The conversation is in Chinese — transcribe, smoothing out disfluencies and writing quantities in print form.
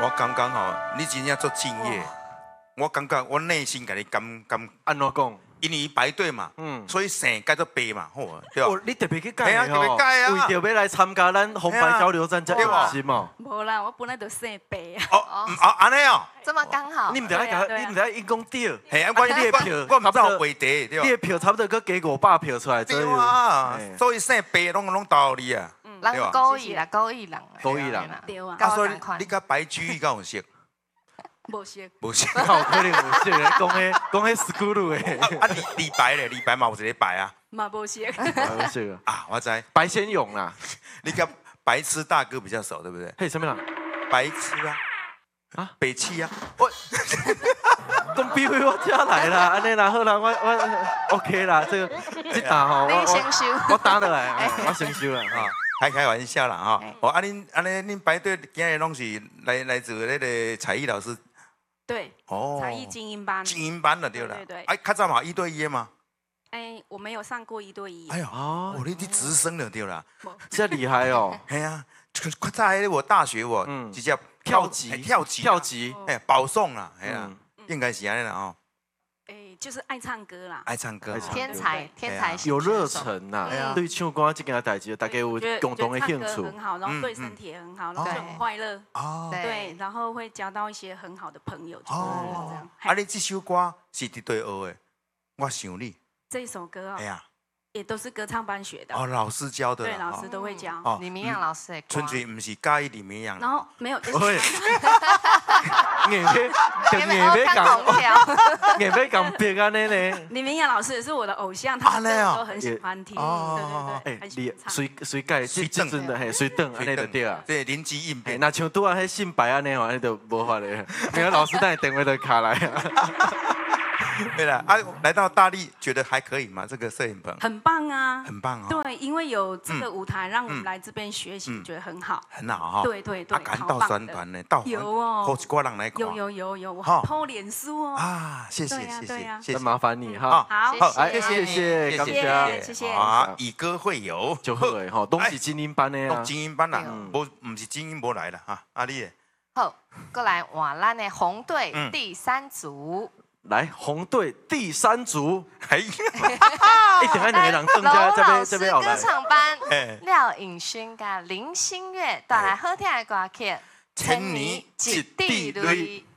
我感觉吼，你真正做敬业。我感觉我内心给你安怎讲？ 因为排队嘛，所以姓改做白嘛，好啊，对吧？ 哦，你特别去改特别改啊， 为着要来参加咱红白交流站，才用心哦。 无啦，我本来就姓白啊。 哦，安尼哦， 这么刚好。 你唔知影，你唔知因讲对。 系啊，我你的票， 我唔知有背地，对吧？ 你的票差不多搁加500票出来左右。 所以姓白拢道理啊。 人故意啦，故意人。 故意人。 对啊。 啊，所以你甲白居易敢有识？ 无识， 无识， 有可能有识的，讲迄 school 的。 啊，李白咧，李白嘛有一个白啊。 嘛无识。 无识啊，我知。 白先勇啦， 你跟白痴大哥比较熟，对不对？ 嘿，什么人？ 白痴啊， 啊， 北七啊。 我，讲比回我家来啦，安尼啦，好啦，我 OK 啦，这打吼，我打落来，我先收啦啊。 开玩笑啦哈！哦，恁排队今日拢是来自那个才艺老师。 对。哦。才艺精英班。精英班的对啦。 对。 哎，较早嘛1对1的吗？ 哎，我没有上过1对1。 哎呦，哦，你直升了对啦。 这厉害哦！ 哎呀，较早我大学我直接跳级，哎，保送啦，哎呀，应该是安尼啦哦。 哎，就是爱唱歌啦， 爱唱歌， 天才， 有热忱呐。对唱歌这件代志，大家有共同的兴趣。 很好，然后对身体也很好，然后很快乐。哦，对，然后会交到一些很好的朋友。哦，这样。 啊，你这首歌是伫对学的？我想你。 这首歌啊。 哎呀。 也都是歌唱班学的哦，老师教的， 对，老师都会教。 哦，李明阳老师的歌， 纯粹不是介意李明阳。 然后没有， 会，硬要讲别安尼呢。 李明阳老师也是我的偶像，他们都很喜欢听，对，很喜欢唱。 随改，真的嘿，随等安尼就对啊。 对，临机应变。 那像拄啊，迄姓白安尼吼，安尼就无法咧。明阳老师等下电话就卡来啊。 对了啊，来到大力觉得还可以吗？这个摄影棚很棒啊， 很棒啊。 对，因为有这个舞台，让我们来这边学习，觉得很好， 很好哈。 对， 啊，敢到宣传呢，到有哦， 好几个人来看。 有，我偷脸书哦。 啊，谢谢， 那麻烦你哈。 好， 谢谢。 啊，以歌会友就好诶吼，都是精英班的啊， 精英班啦，不是精英无来了哈。阿丽， 好，过来换咱的红队第3组。 来，红队第3组，一定要两个人登加这边歌唱班廖颖勋甲林心月带来好听的歌曲《千年一滴泪》。